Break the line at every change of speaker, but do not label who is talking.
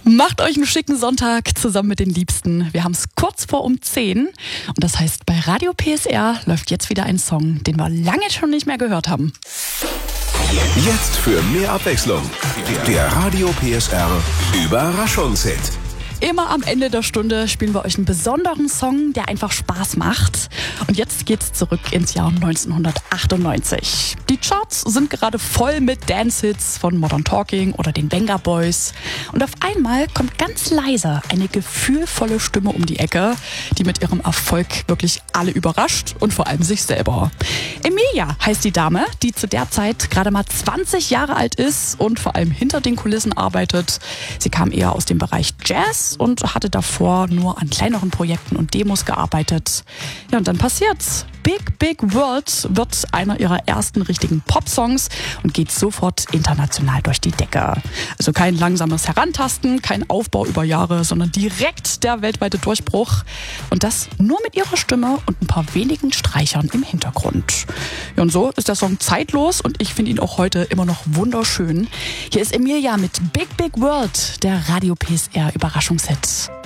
Macht euch einen schicken Sonntag zusammen mit den Liebsten. Wir haben es kurz vor um 10 und das heißt, bei Radio PSR läuft jetzt wieder ein Song, den wir lange schon nicht mehr gehört haben.
Jetzt für mehr Abwechslung. Der Radio PSR Überraschungshit.
Immer am Ende der Stunde spielen wir euch einen besonderen Song, der einfach Spaß macht. Und jetzt geht's zurück ins Jahr 1998. Die Charts sind gerade voll mit Dance-Hits von Modern Talking oder den Venga Boys. Und auf einmal kommt ganz leise eine gefühlvolle Stimme um die Ecke, die mit ihrem Erfolg wirklich alle überrascht und vor allem sich selber. Emilia heißt die Dame, die zu der Zeit gerade mal 20 Jahre alt ist und vor allem hinter den Kulissen arbeitet. Sie kam eher aus dem Bereich Jazz und hatte davor nur an kleineren Projekten und Demos gearbeitet. Ja, und dann passiert's. Big Big World wird einer ihrer ersten richtigen Pop-Songs und geht sofort international durch die Decke. Also kein langsames Herantasten, kein Aufbau über Jahre, sondern direkt der weltweite Durchbruch. Und das nur mit ihrer Stimme und ein paar wenigen Streichern im Hintergrund. Ja, und so ist der Song zeitlos und ich finde ihn auch heute immer noch wunderschön. Hier ist Emilia mit Big Big World, der Radio PSR Überraschungshit.